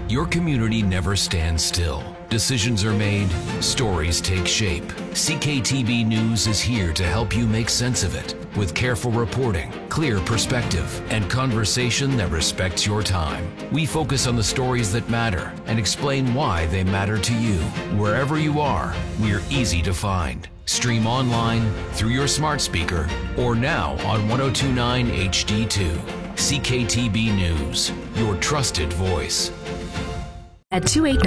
Your community never stands still. Decisions are made, stories take shape. CKTB News is here to help you make sense of it with careful reporting, clear perspective, and conversation that respects your time. We focus on the stories that matter and explain why they matter to you. Wherever you are, we're easy to find. Stream online, through your smart speaker, or now on 1029 HD2. CKTB News, your trusted voice. At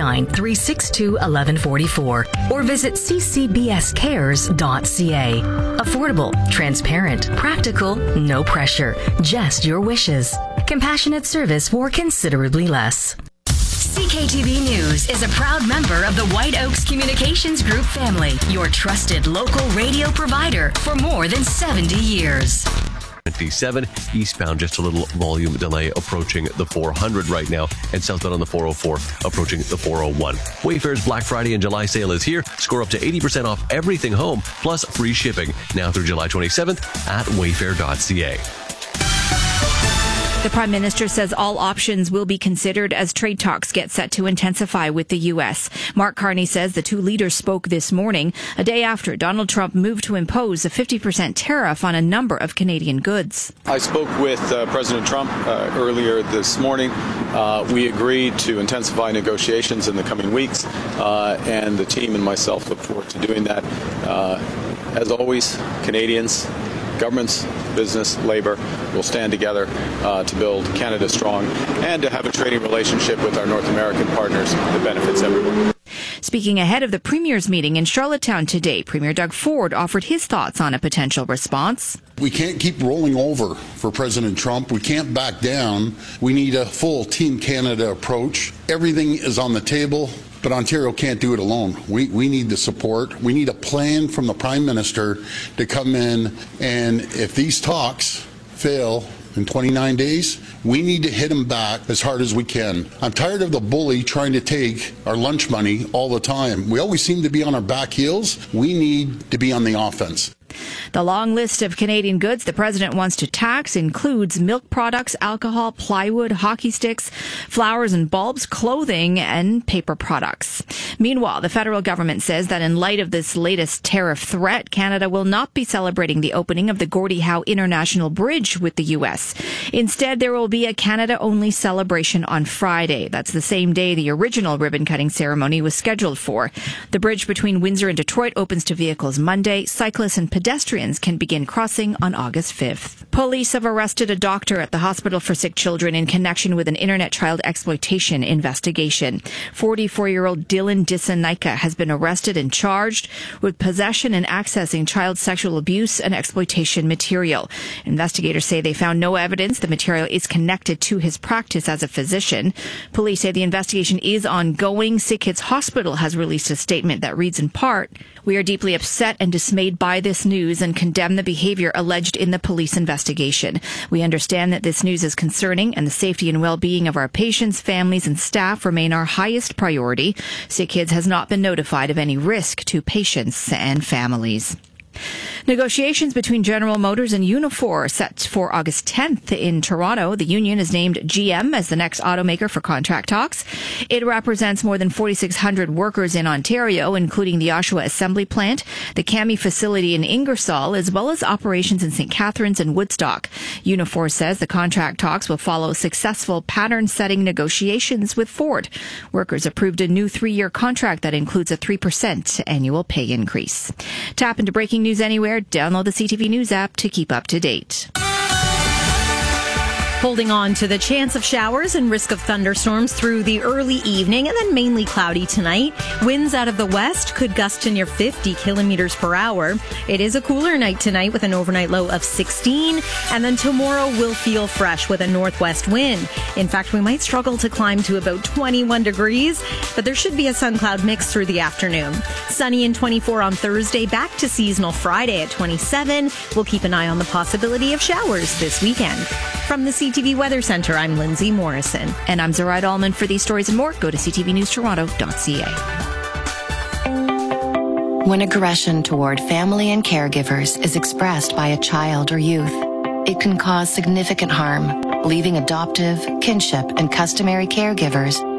289-362-1144 or visit ccbscares.ca. Affordable, transparent, practical, no pressure, just your wishes. Compassionate service for considerably less. CKTB News is a proud member of the White Oaks Communications Group family, your trusted local radio provider for more than 70 years. 27 eastbound, just a little volume delay approaching the 400 right now, and southbound on the 404 approaching the 401. Wayfair's Black Friday and July sale is here. Score up to 80% off everything home, plus free shipping now through July 27th at wayfair.ca. The Prime Minister says all options will be considered as trade talks get set to intensify with the U.S. Mark Carney says the two leaders spoke this morning, a day after Donald Trump moved to impose a 50% tariff on a number of Canadian goods. I spoke with President Trump earlier this morning. We agreed to intensify negotiations in the coming weeks, and the team and myself look forward to doing that. As always, Canadians, governments, business, labor will stand together to build Canada strong and to have a trading relationship with our North American partners that benefits everyone. Speaking ahead of the Premier's meeting in Charlottetown today, Premier Doug Ford offered his thoughts on a potential response. We can't keep rolling over for President Trump. We can't back down. We need a full Team Canada approach. Everything is on the table, but Ontario can't do it alone. We need the support. We need a plan from the Prime Minister to come in, and if these talks fail in 29 days, we need to hit them back as hard as we can. I'm tired of the bully trying to take our lunch money all the time. We always seem to be on our back heels. We need to be on the offense. The long list of Canadian goods the president wants to tax includes milk products, alcohol, plywood, hockey sticks, flowers and bulbs, clothing, and paper products. Meanwhile, the federal government says that in light of this latest tariff threat, Canada will not be celebrating the opening of the Gordie Howe International Bridge with the U.S. Instead, there will be a Canada-only celebration on Friday. That's the same day the original ribbon-cutting ceremony was scheduled for. The bridge between Windsor and Detroit opens to vehicles Monday. Cyclists and pedestrians can begin crossing on August 5th. Police have arrested a doctor at the Hospital for Sick Children in connection with an internet child exploitation investigation. 44-year-old Dylan Disanaika has been arrested and charged with possession and accessing child sexual abuse and exploitation material. Investigators say they found no evidence the material is connected to his practice as a physician. Police say the investigation is ongoing. Sick Kids Hospital has released a statement that reads in part, "We are deeply upset and dismayed by this news and condemn the behavior alleged in the police investigation. We understand that this news is concerning and the safety and well-being of our patients, families, and staff remain our highest priority. Sick Kids has not been notified of any risk to patients and families." Negotiations between General Motors and Unifor are set for August 10th in Toronto. The union has named GM as the next automaker for contract talks. It represents more than 4,600 workers in Ontario, including the Oshawa Assembly Plant, the Cami facility in Ingersoll, as well as operations in St. Catharines and Woodstock. Unifor says the contract talks will follow successful pattern-setting negotiations with Ford. Workers approved a new 3-year contract that includes a 3% annual pay increase. Tap into breaking news anywhere. Download the CTV News app to keep up to date. Holding on to the chance of showers and risk of thunderstorms through the early evening and then mainly cloudy tonight. Winds out of the west could gust to near 50 kilometers per hour. It is a cooler night tonight with an overnight low of 16, and then tomorrow will feel fresh with a northwest wind. In fact, we might struggle to climb to about 21 degrees, but there should be a sun-cloud mix through the afternoon. Sunny and 24 on Thursday, back to seasonal Friday at 27. We'll keep an eye on the possibility of showers this weekend. From the CTV Weather Center, I'm Lindsay Morrison. And I'm Zoraida Allman. For these stories and more, go to ctvnewstoronto.ca. When aggression toward family and caregivers is expressed by a child or youth, it can cause significant harm, leaving adoptive, kinship, and customary caregivers